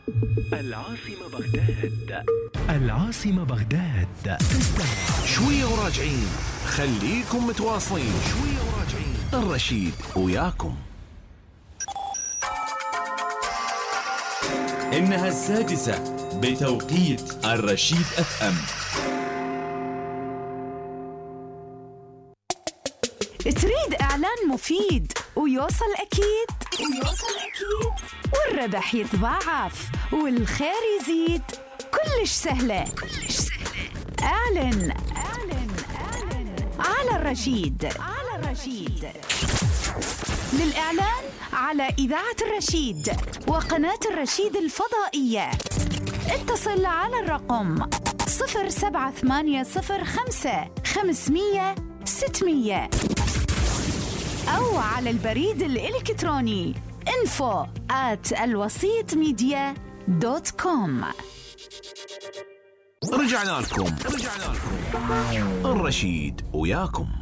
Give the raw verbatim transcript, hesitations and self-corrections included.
العاصمة بغداد. العاصمة بغداد. شوية وراجعين، خليكم متواصلين. شوية وراجعين، الرشيد وياكم. إنها السادسة بتوقيت الرشيد اف ام. تريد إعلان مفيد ويوصل أكيد ويوصل أكيد والربح يتضاعف والخير يزيد؟ كلش سهلة كلش سهلة. أعلن أعلن أعلن على الرشيد على الرشيد. للإعلان على إذاعة الرشيد وقناة الرشيد الفضائية اتصل على الرقم صفر سبعة ثمانية صفر خمسة خمسمية ستمية أو على البريد الإلكتروني info at الوسيط ميديا دوت كوم. رجعنا لكم رجعنا لكم الرشيد وياكم.